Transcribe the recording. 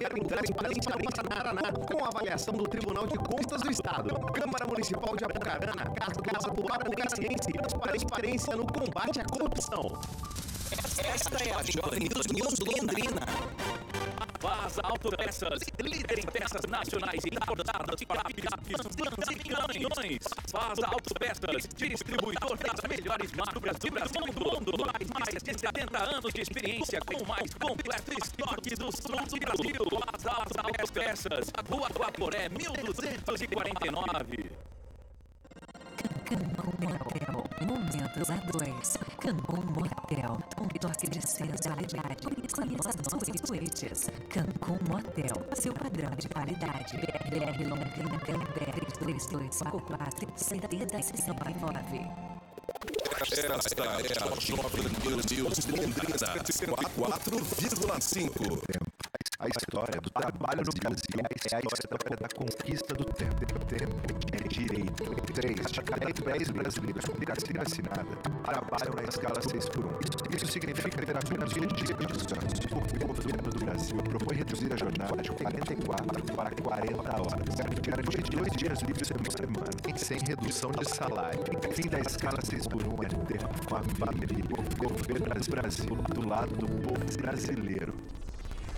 primeiro em transparência no Paraná, com avaliação do Tribunal de Contas do Estado. Câmara Municipal de Apucarana, Casa Popular Apucaranense, transparência no combate à corrupção. Esta é a Jovem News Londrina. Vaza Autopeças, líder em peças nacionais e importadas de capes, vans e caminhões. Vaza Autopeças, distribuidor das melhores marcas do mundo. Mais de 70 anos de experiência com o mais completo estoque do sul do Brasil. Vaza Autopeças, Rua Guaporé, 1249. Cancún Motel, momentos a dois. Cancún Motel, um toque de sensualidade. Conheça nossas suítes. Cancún Motel, seu padrão de qualidade. BR Londrina, BR 3254 7069. Esta é a Jovem News Londrina 4,5. A história do trabalho no Brasil é a história da conquista do tempo. Tempo é direito. 3. A 10 brasileiros com carteira assinada trabalham na escala 6x1. Isso significa ter apenas um dia de descanso. O governo do Brasil propõe reduzir a jornada de 44 para 40 horas. Garantir 2 dias livres por semana, sem redução de salário. Fim da escala 6x1 é ter família. O governo do Brasil do lado do povo brasileiro.